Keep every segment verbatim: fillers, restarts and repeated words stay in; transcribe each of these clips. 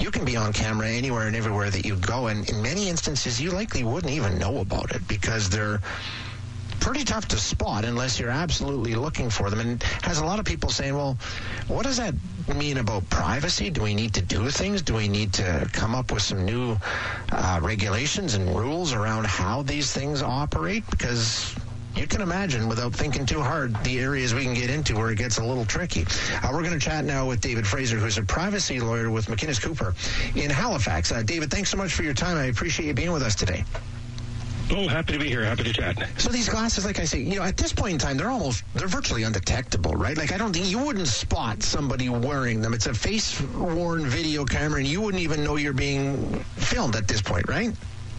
you can be on camera anywhere and everywhere that you go, and in many instances, you likely wouldn't even know about it because they're pretty tough to spot unless you're absolutely looking for them. And has a lot of people saying, well, what does that mean about privacy? Do we need to do things? Do we need to come up with some new uh, regulations and rules around how these things operate? Because you can imagine, without thinking too hard, the areas we can get into where it gets a little tricky. Uh, we're going to chat now with David Fraser, who's a privacy lawyer with McInnes Cooper in Halifax. Uh, David, thanks so much for your time. I appreciate you being with us today. Oh, happy to be here. Happy to chat. So these glasses, like I say, you know, at this point in time, they're almost, they're virtually undetectable, right? Like, I don't think you wouldn't spot somebody wearing them. It's a face-worn video camera, and you wouldn't even know you're being filmed at this point, right?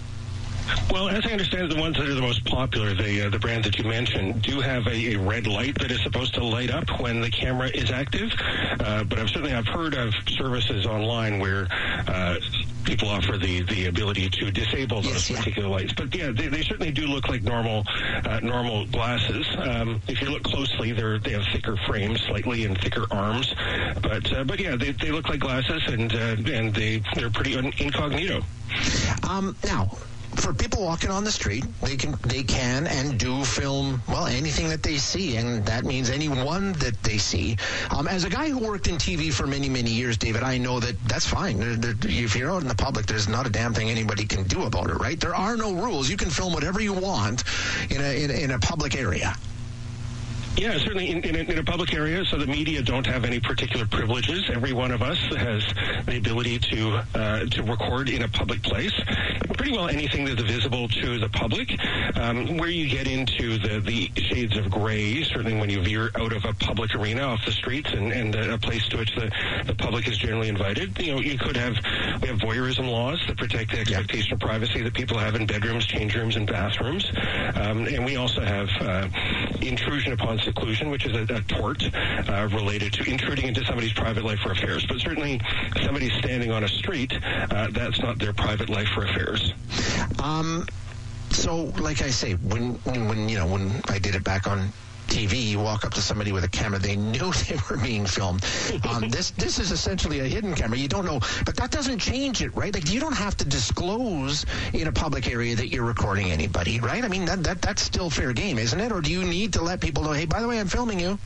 Well, as I understand, the ones that are the most popular, the uh, the brand that you mentioned, do have a, a red light that is supposed to light up when the camera is active. Uh, but I've certainly I've heard of services online where uh, people offer the, the ability to disable those yes, yeah. particular lights. But yeah, they, they certainly do look like normal uh, normal glasses. Um, if you look closely, they're they have thicker frames, slightly, and thicker arms. But uh, but yeah, they, they look like glasses, and uh, and they they're pretty un- incognito. Um, now. For people walking on the street, they can they can and do film, well, anything that they see, and that means anyone that they see. Um, as a guy who worked in T V for many, many years, David, I know that that's fine. There, there, if you're out in the public, there's not a damn thing anybody can do about it, right? There are no rules. You can film whatever you want in a in, in a public area. Yeah, certainly in, in, a, in a public area, so the media don't have any particular privileges. Every one of us has the ability to uh, to record in a public place. Pretty well anything that is visible to the public. Um, where you get into the, the shades of gray, certainly when you veer out of a public arena off the streets and, and a place to which the, the public is generally invited, you know, you could have, we have voyeurism laws that protect the expectation of privacy that people have in bedrooms, change rooms, and bathrooms. Um, and we also have uh, intrusion upon seclusion, which is a, a tort uh, related to intruding into somebody's private life or affairs. But certainly somebody standing on a street, uh, that's not their private life or affairs. Um, so, like I say, when, when, you know, when I did it back on T V, you walk up to somebody with a camera, they knew they were being filmed. Um, this this is essentially a hidden camera. You don't know, but that doesn't change it, right? Like, you don't have to disclose in a public area that you're recording anybody, right? I mean, that, that that's still fair game, isn't it? Or do you need to let people know, hey, by the way, I'm filming you?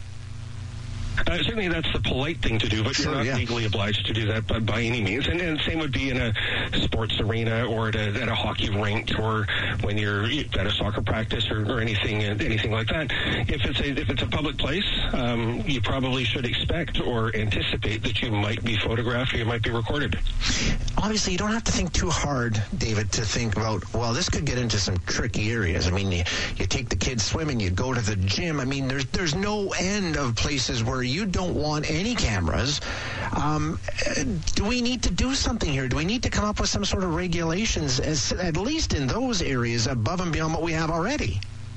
Uh, certainly that's the polite thing to do, but sure, you're not yeah. legally obliged to do that by, by any means. And, and same would be in a sports arena or at a, at a hockey rink or when you're at a soccer practice or, or anything anything like that. If it's a, if it's a public place, um, you probably should expect or anticipate that you might be photographed or you might be recorded. Obviously, you don't have to think too hard, David, to think about, well, this could get into some tricky areas. I mean, you, you take the kids swimming, you go to the gym. I mean, there's there's no end of places where you don't want any cameras. Um, do we need to do something here? Do we need to come up with some sort of regulations, as, at least in those areas, above and beyond what we have already?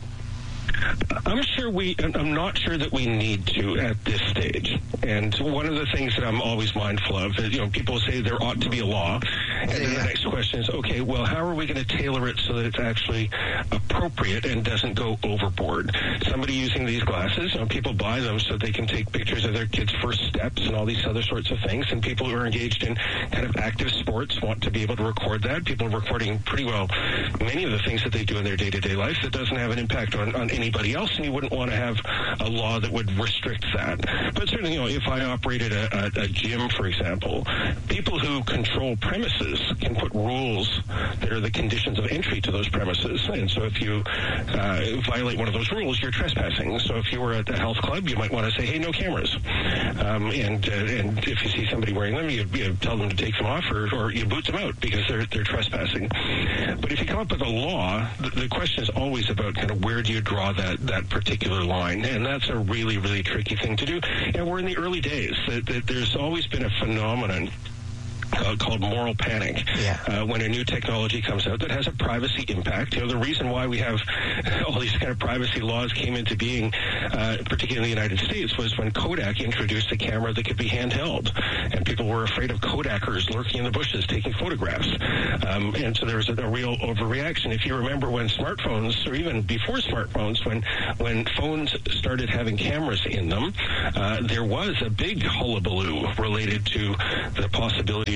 I'm sure we, I'm not sure that we need to at this stage. And one of the things that I'm always mindful of is, you know, people say there ought to be a law. And then the next question is, okay, well, how are we going to tailor it so that it's actually appropriate and doesn't go overboard? Somebody using these glasses, you know, people buy them so they can take pictures of their kids' first steps and all these other sorts of things. And people who are engaged in kind of active sports want to be able to record that. People are recording pretty well many of the things that they do in their day-to-day life that doesn't have an impact on, on anybody else, and you wouldn't want to have a law that would restrict that. But certainly, you know, if I operated a, a, a gym, for example, people who control premises can put rules that are the conditions of entry to those premises. And so if you uh, violate one of those rules, you're trespassing. So if you were at a health club, you might want to say, hey, no cameras. Um, and uh, and if you see somebody wearing them, you, you tell them to take them off, or, or you boot them out because they're they're trespassing. But if you come up with a law, the, the question is always about kind of where do you draw that that particular line, and that's a really, really tricky thing to do. And we're in the early days. That, that there's always been a phenomenon Uh, called moral panic. Yeah. Uh, when a new technology comes out that has a privacy impact. You know, the reason why we have all these kind of privacy laws came into being, uh, particularly in the United States, was when Kodak introduced a camera that could be handheld, and people were afraid of Kodakers lurking in the bushes taking photographs. Um, and so there was a, a real overreaction. If you remember when smartphones, or even before smartphones, when when phones started having cameras in them, uh, there was a big hullabaloo related to the possibility of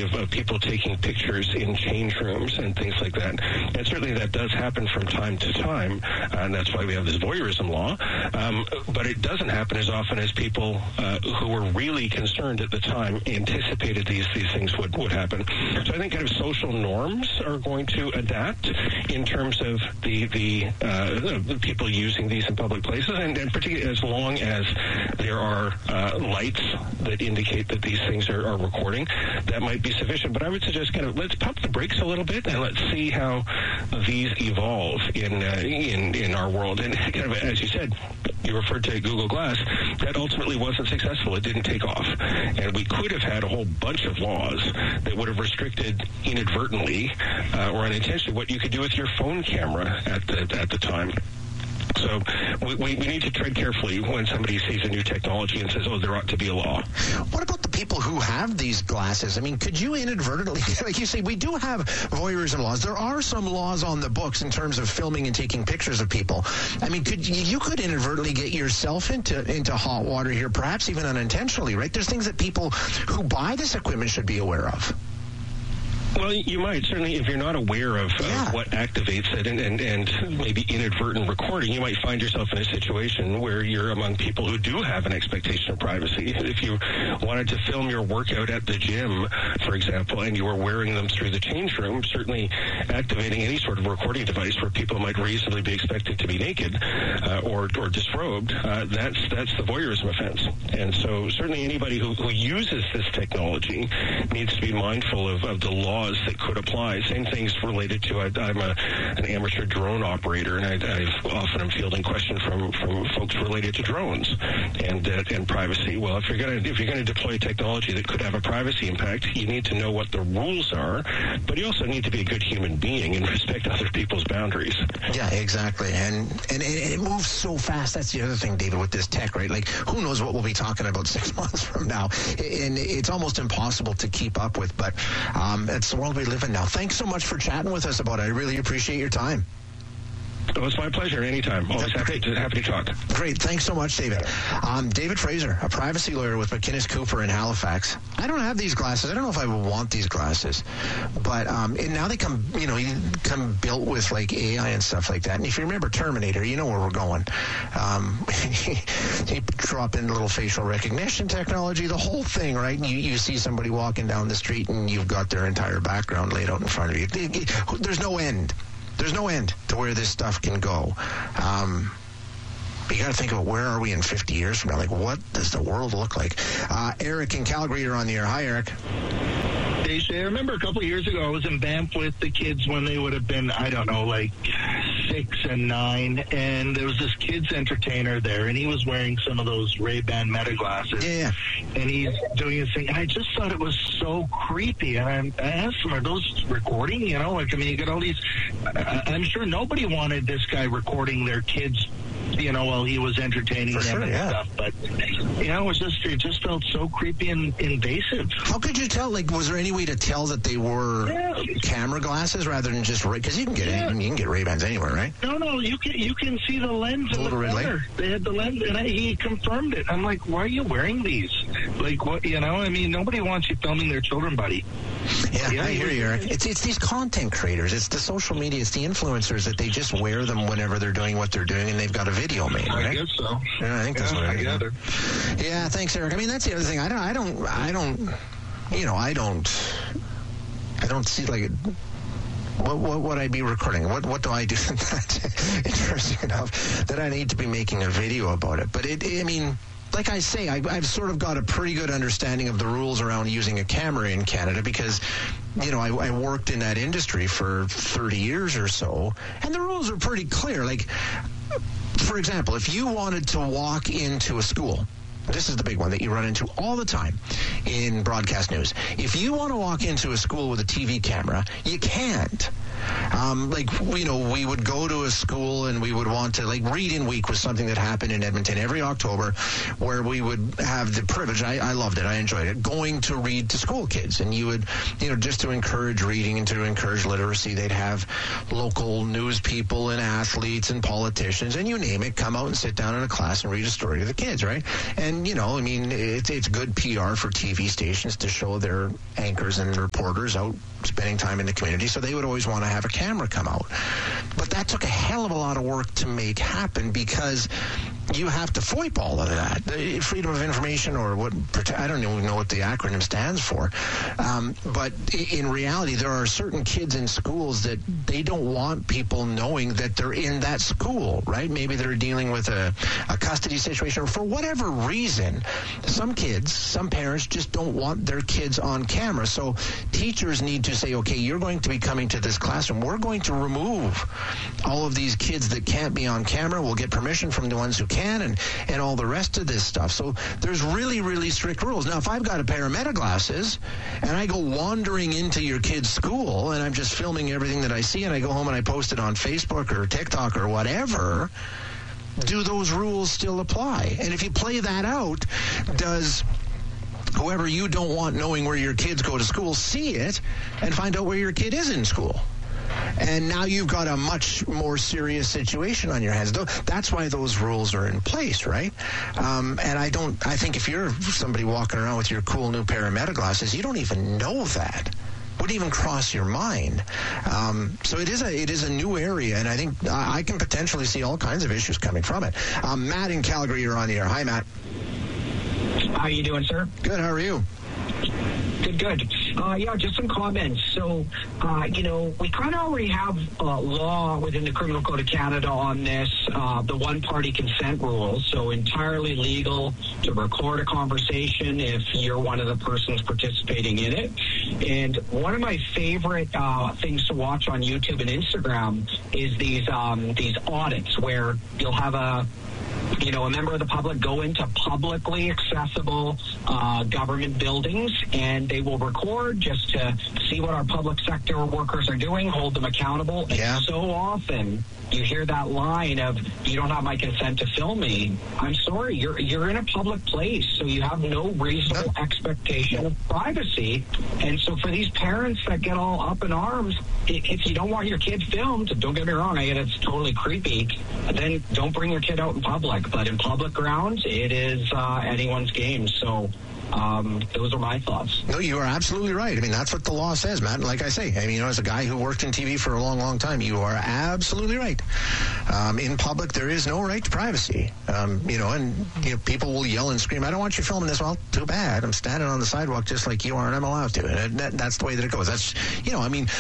of, of people taking pictures in change rooms and things like that. And certainly that does happen from time to time, and that's why we have this voyeurism law. Um, but it doesn't happen as often as people uh, who were really concerned at the time anticipated these these things would, would happen. So I think kind of social norms are going to adapt in terms of the the, uh, the people using these in public places, and, and particularly as long as there are uh, lights that indicate that these things are, are recording, that might be sufficient. But I would suggest kind of let's pump the brakes a little bit and let's see how these evolve in uh, in in our world. And kind of as you said, you referred to Google Glass. That ultimately wasn't successful. It didn't take off, and we could have had a whole bunch of laws that would have restricted inadvertently uh, or unintentionally what you could do with your phone camera at the at the time. So we, we need to tread carefully when somebody sees a new technology and says, oh, there ought to be a law. What about the people who have these glasses? I mean, could you inadvertently, like you say, we do have voyeurism laws. There are some laws on the books in terms of filming and taking pictures of people. I mean, could you could inadvertently get yourself into, into hot water here, perhaps even unintentionally, right? There's things that people who buy this equipment should be aware of. Well, you might. Certainly, if you're not aware of, yeah. of what activates it and, and, and maybe inadvertent recording, you might find yourself in a situation where you're among people who do have an expectation of privacy. If you wanted to film your workout at the gym, for example, and you were wearing them through the change room, certainly activating any sort of recording device where people might reasonably be expected to be naked uh, or, or disrobed, uh, that's that's the voyeurism offense. And so certainly anybody who, who uses this technology needs to be mindful of, of the law that could apply. Same things related to, I, I'm a, an amateur drone operator, and I, I've often am fielding questions from, from folks related to drones and uh, and privacy. Well, if you're going to if you're going to deploy technology that could have a privacy impact, you need to know what the rules are, but you also need to be a good human being and respect other people's boundaries. Yeah, exactly. And and it, it moves so fast. That's the other thing, David, with this tech, right? Like, who knows what we'll be talking about six months from now? And it's almost impossible to keep up with, but um, it's the world we live in now. Thanks so much for chatting with us about it. I really appreciate your time. Oh, it's my pleasure. Anytime. Always happy to, happy to talk. Great. Thanks so much, David. Um, David Fraser, a privacy lawyer with McInnes Cooper in Halifax. I don't have these glasses. I don't know if I would want these glasses, but um, and now they come, you know, you come built with like A I and stuff like that. And if you remember Terminator, you know where we're going. Um, you drop in a little facial recognition technology, the whole thing, right? And you, you see somebody walking down the street and you've got their entire background laid out in front of you. There's no end. There's no end to where this stuff can go. Um, but you got to think about, where are we in fifty years from now? Like, what does the world look like? Uh, Eric in Calgary, you're on the air. Hi, Eric. Hey, Shay, I remember a couple of years ago, I was in Banff with the kids when they would have been, I don't know, like six and nine, and there was this kids entertainer there, and he was wearing some of those Ray-Ban Meta glasses. Yeah. And he's doing his thing, and I just thought it was so creepy. And I, I asked him, are those recording? You know, like, I mean, you got all these, I, I'm sure nobody wanted this guy recording their kids, you know, while he was entertaining For them sure, and yeah. stuff. But, you know, it was just, it just felt so creepy and invasive. How could you tell? Like, was there any way to tell that they were Yeah. camera glasses rather than just Ray? Because you can get Yeah. you can get Ray-Bans anywhere, right? No, no, you can you can see the lens The in the little red light? corner. They had the lens, and I, he confirmed it. I'm like, why are you wearing these? Like, what, you know? I mean, nobody wants you filming their children, buddy. Yeah, Yeah, I hear you, Eric. It's it's these content creators. It's the social media. It's the influencers that they just wear them whenever they're doing what they're doing, and they've got a video made, I right? guess so. Yeah, I think that's Yeah, what I it is. gather. Yeah, thanks, Eric. I mean, that's the other thing. I don't, I don't, I don't, you know, I don't, I don't see like it. What, what would I be recording? What what do I do that's interesting enough that I need to be making a video about it? But it, I mean, like I say, I, I've sort of got a pretty good understanding of the rules around using a camera in Canada because, you know, I, I worked in that industry for thirty years or so, and the rules are pretty clear. Like, for example, if you wanted to walk into a school, this is the big one that you run into all the time in broadcast news. If you want to walk into a school with a T V camera, you can't. Um, like, you know, we would go to a school and we would want to, like, Read-In Week was something that happened in Edmonton every October, where we would have the privilege, I, I loved it, I enjoyed it, going to read to school kids. And you would, you know, just to encourage reading and to encourage literacy, they'd have local news people and athletes and politicians and you name it come out and sit down in a class and read a story to the kids, right? And, you know, I mean, it's, it's good P R for T V stations to show their anchors and reporters out spending time in the community, so they would always want to have a camera come out. But that took a hell of a lot of work to make happen because you have to FOIP all of that. The Freedom of Information, or what, I don't even know what the acronym stands for. Um, but in reality, there are certain kids in schools that they don't want people knowing that they're in that school, right? Maybe they're dealing with a, a custody situation, or for whatever reason, some kids, some parents just don't want their kids on camera. So teachers need to say, okay, you're going to be coming to this classroom. We're going to remove all of these kids that can't be on camera. We'll get permission from the ones who can. And, and all the rest of this stuff. So there's really, really strict rules. Now, if I've got a pair of Meta glasses and I go wandering into your kid's school and I'm just filming everything that I see and I go home and I post it on Facebook or TikTok or whatever, do those rules still apply? And if you play that out, does whoever you don't want knowing where your kids go to school see it and find out where your kid is in school? And now you've got a much more serious situation on your hands. That's why those rules are in place, right? Um, and I don't. I think if you're somebody walking around with your cool new pair of Meta glasses, you don't even know that. Wouldn't even cross your mind. Um, so it is a it is a new area, and I think I, I can potentially see all kinds of issues coming from it. Um, Matt in Calgary, you're on the air. Hi, Matt. How are you doing, sir? Good. How are you? Good, good. Uh, yeah, just some comments. So, uh, you know, we kind of already have uh, law within the Criminal Code of Canada on this, uh, the one-party consent rule. So entirely legal to record a conversation if you're one of the persons participating in it. And one of my favorite uh, things to watch on YouTube and Instagram is these um, these audits where you'll have a you know, a member of the public go into publicly accessible uh, government buildings, and they will record just to see what our public sector workers are doing, hold them accountable. Yeah. And so often you hear that line of, you don't have my consent to film me. I'm sorry, you're you're in a public place, so you have no reasonable expectation of privacy. And so for these parents that get all up in arms, if you don't want your kid filmed, don't get me wrong, I get it's totally creepy, then don't bring your kid out in public. But in public grounds, it is uh, anyone's game. So Um, those are my thoughts. No, you are absolutely right. I mean, that's what the law says, Matt. Like I say, I mean, you know, as a guy who worked in T V for a long, long time, you are absolutely right. Um, in public, there is no right to privacy. Um, you know, and you know, people will yell and scream, I don't want you filming this. Well, too bad. I'm standing on the sidewalk just like you are, and I'm allowed to. And that, that's the way that it goes. That's, you know, I mean,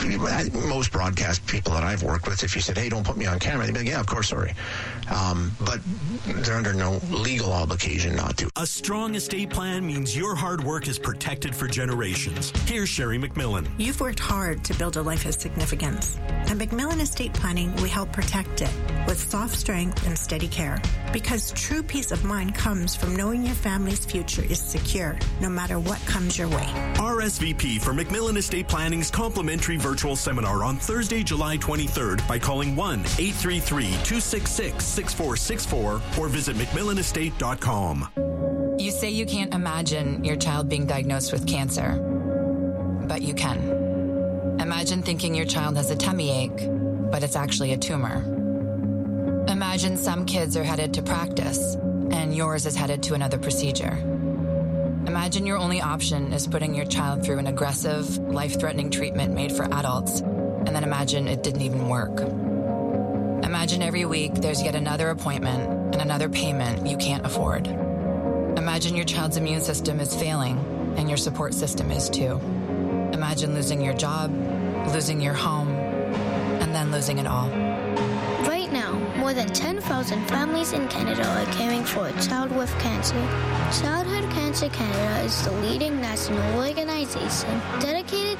most broadcast people that I've worked with, if you said, hey, don't put me on camera, they'd be like, yeah, of course, sorry. Um, but they're under no legal obligation not to. A strong estate plan means your hard work is protected for generations. Here's Sherry McMillan. You've worked hard to build a life of significance. At McMillan Estate Planning, we help protect it with soft strength and steady care. Because true peace of mind comes from knowing your family's future is secure, no matter what comes your way. R S V P for McMillan Estate Planning's complimentary virtual seminar on Thursday, July twenty-third by calling one eight three three, two six six, six four six four or visit mcmillan estate dot com. You say you can't imagine your child being diagnosed with cancer, but you can. Imagine thinking your child has a tummy ache, but it's actually a tumor. Imagine some kids are headed to practice, and yours is headed to another procedure. Imagine your only option is putting your child through an aggressive, life-threatening treatment made for adults, and then imagine it didn't even work. Imagine every week there's yet another appointment and another payment you can't afford. Imagine your child's immune system is failing, and your support system is too. Imagine losing your job, losing your home, and then losing it all. Right now, more than ten thousand families in Canada are caring for a child with cancer. Childhood Cancer Canada is the leading national organization dedicated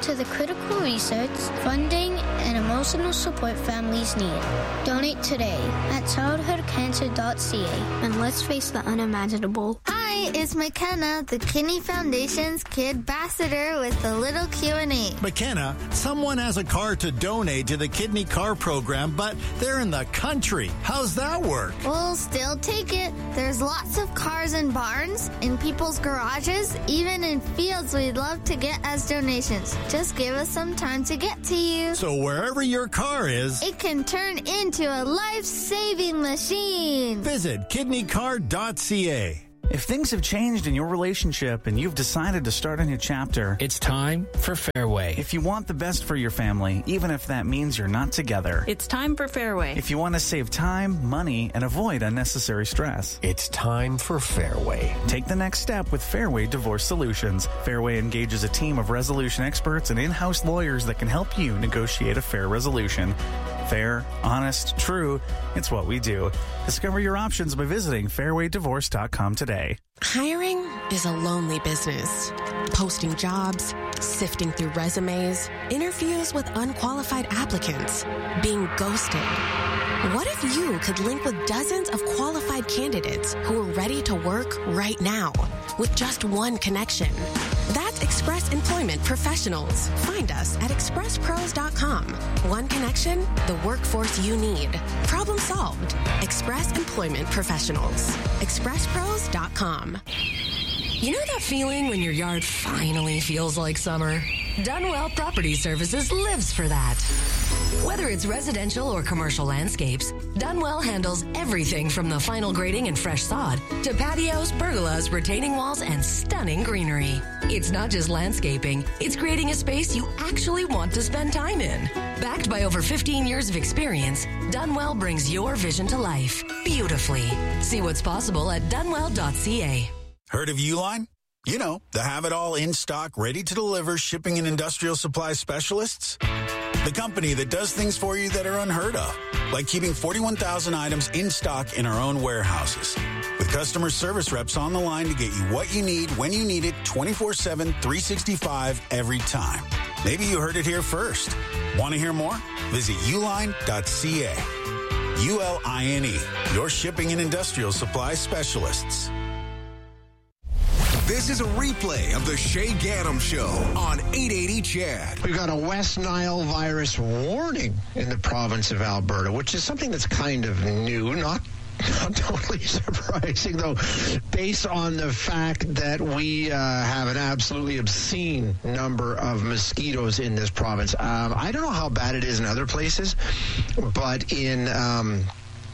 to the critical research, funding, and emotional support families need. Donate today at childhood cancer dot c a, and let's face the unimaginable. Hi, it's McKenna, the Kidney Foundation's Kid Ambassador with a little Q and A. McKenna, someone has a car to donate to the Kidney Car Program, but they're in the country. How's that work? We'll still take it. There's lots of cars in barns, in people's garages, even in fields we'd love to get as donations. Just give us some time to get to you. So wherever your car is, it can turn into a life-saving machine. Visit kidney car dot c a. If things have changed in your relationship and you've decided to start a new chapter, it's time for Fairway. If you want the best for your family, even if that means you're not together, it's time for Fairway. If you want to save time, money, and avoid unnecessary stress, it's time for Fairway. Take the next step with Fairway Divorce Solutions. Fairway engages a team of resolution experts and in-house lawyers that can help you negotiate a fair resolution. Fair, honest, true, it's what we do. Discover your options by visiting fairway divorce dot com today. Hiring is a lonely business. Posting jobs, sifting through resumes, interviews with unqualified applicants, being ghosted. What if you could link with dozens of qualified candidates who are ready to work right now with just one connection? That's Express Employment Professionals. Find us at express pros dot com. One connection, the workforce you need. Problem solved. Express Employment Professionals. express pros dot com. You know that feeling when your yard finally feels like summer? Dunwell Property Services lives for that. Whether it's residential or commercial landscapes, Dunwell handles everything from the final grading and fresh sod to patios, pergolas, retaining walls, and stunning greenery. It's not just landscaping, it's creating a space you actually want to spend time in. Backed by over fifteen years of experience, Dunwell brings your vision to life beautifully. See what's possible at dunwell dot c a. Heard of Uline? You know, the have-it-all in-stock, ready-to-deliver shipping and industrial supply specialists. The company that does things for you that are unheard of, like keeping forty-one thousand items in stock in our own warehouses. With customer service reps on the line to get you what you need, when you need it, twenty-four seven, three sixty-five, every time. Maybe you heard it here first. Want to hear more? Visit uline dot c a. U L I N E, your shipping and industrial supply specialists. This is a replay of the Shay Gaddam Show on eight eighty C H A D. We've got a West Nile virus warning in the province of Alberta, which is something that's kind of new, not Not totally surprising, though, based on the fact that we uh, have an absolutely obscene number of mosquitoes in this province. Um, I don't know how bad it is in other places, but in um,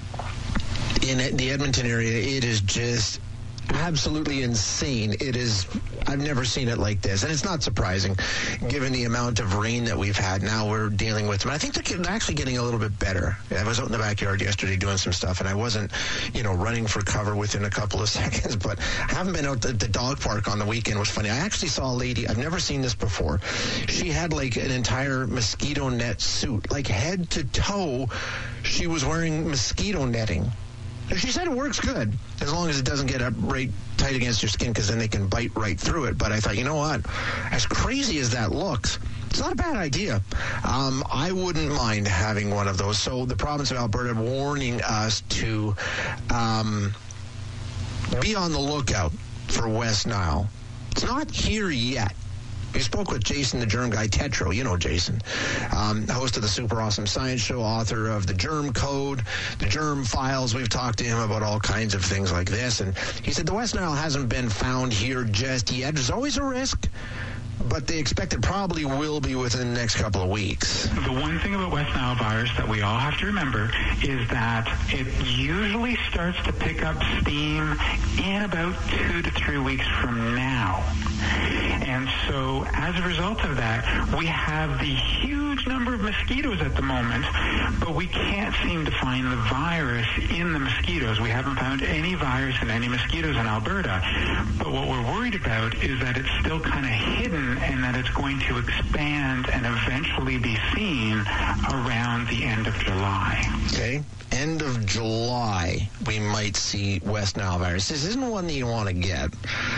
in the Edmonton area, it is just absolutely insane. It is, I've never seen it like this. And it's not surprising, given the amount of rain that we've had. Now we're dealing with them. I think they're actually getting a little bit better. I was out in the backyard yesterday doing some stuff, and I wasn't, you know, running for cover within a couple of seconds, but I haven't been out at the dog park on the weekend. It was funny. I actually saw a lady, I've never seen this before. She had like an entire mosquito net suit, like head to toe. She was wearing mosquito netting. She said it works good, as long as it doesn't get up right tight against your skin, because then they can bite right through it. But I thought, you know what? As crazy as that looks, it's not a bad idea. Um, I wouldn't mind having one of those. So the province of Alberta warning us to um, be on the lookout for West Nile. It's not here yet. We spoke with Jason, the germ guy, Tetro. You know Jason, um, host of the Super Awesome Science Show, author of the Germ Code, the Germ Files. We've talked to him about all kinds of things like this. And he said the West Nile hasn't been found here just yet. There's always a risk, but they expect it probably will be within the next couple of weeks. The one thing about West Nile virus that we all have to remember is that it usually starts to pick up steam in about two to three weeks from now. And so as a result of that, we have the huge number of mosquitoes at the moment, but we can't seem to find the virus in the mosquitoes. We haven't found any virus in any mosquitoes in Alberta. But what we're worried about is that it's still kind of hidden and that it's going to expand and eventually be seen around the end of July. Okay. end of July, we might see West Nile virus. This isn't one that you want to get.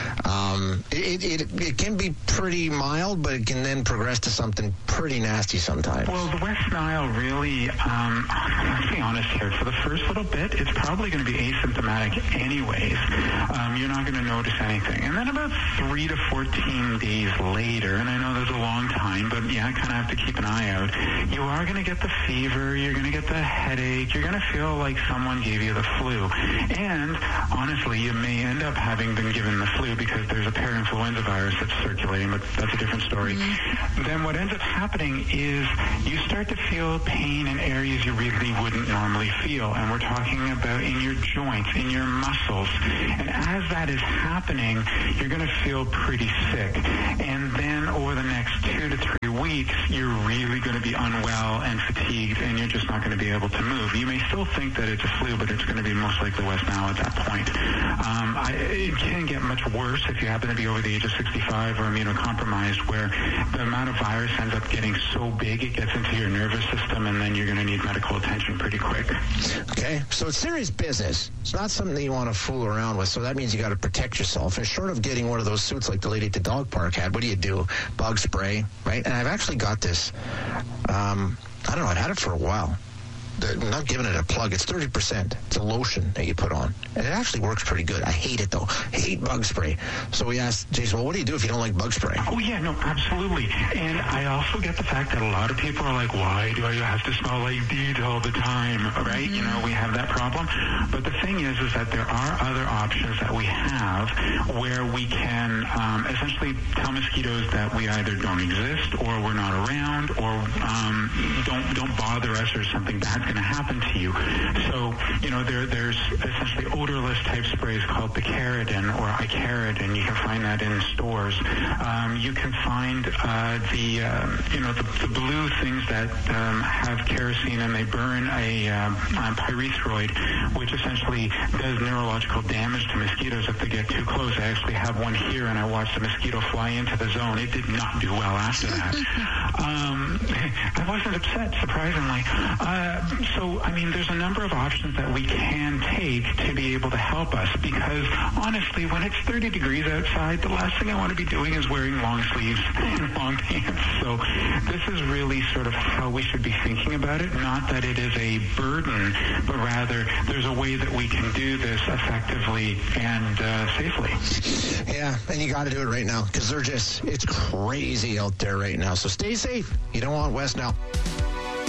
Um, it, it, it can be pretty mild, but it can then progress to something pretty nasty sometimes. Well, the West Nile really, um, let's be honest here, for the first little bit, it's probably going to be asymptomatic anyways. Um, you're not going to notice anything. And then about three to fourteen days later, and I know that's a long time, but yeah, I kind of have to keep an eye out, you are going to get the fever, you're going to get the headache, you're going to feel like someone gave you the flu. And honestly, you may end up having been given the flu because there's a parainfluenza virus that's circulating, but that's a different story. Mm-hmm. Then what ends up happening is you start to feel pain in areas you really wouldn't normally feel. And we're talking about in your joints, in your muscles. And as that is happening, you're going to feel pretty sick. And then over the next two to three weeks, you're really going to be unwell and fatigued, and you're just not going to be able to move. You may still think that it's a flu, but it's going to be most likely West Nile at that point. Um, I, it can get much worse if you happen to be over the age of sixty-five or immunocompromised, where the amount of virus ends up getting so big it gets into your nervous system, and then you're going to need medical attention pretty quick. Okay, so it's serious business. It's not something that you want to fool around with, so that means you got to protect yourself. And short of getting one of those suits like the lady at the dog park had, what do you do? Bug spray, right? And I've actually got this. Um, I don't know, I've had it for a while. I'm not giving it a plug. It's thirty percent. It's a lotion that you put on. And it actually works pretty good. I hate it, though. I hate bug spray. So we asked Jason, well, what do you do if you don't like bug spray? Oh, yeah, no, absolutely. And I also get the fact that a lot of people are like, why do I have to smell like Deet all the time, right? Mm-hmm. You know, we have that problem. But the thing is, is that there are other options that we have where we can um, essentially tell mosquitoes that we either don't exist or we're not around or um, don't don't bother us or something bad's going to happen to you. So, you know, there there's essentially odorless type sprays called Picaridin or Icaridin. You can find that in stores. Um, you can find uh, the, uh, you know, the, the blue things that um, have kerosene and they burn a, uh, a pyrethroid, which essentially does neurological damage to mosquitoes if they get too close. I actually have one here, and I watched a mosquito fly into the zone. It did not do well after that. um, I wasn't upset, surprisingly. Uh, So, I mean, there's a number of options that we can take to be able to help us because, honestly, when it's thirty degrees outside, the last thing I want to be doing is wearing long sleeves and long pants. So this is really sort of how we should be thinking about it, not that it is a burden, but rather there's a way that we can do this effectively and uh, safely. Yeah, and you got to do it right now because they're just, it's crazy out there right now. So stay safe. You don't want West Nile.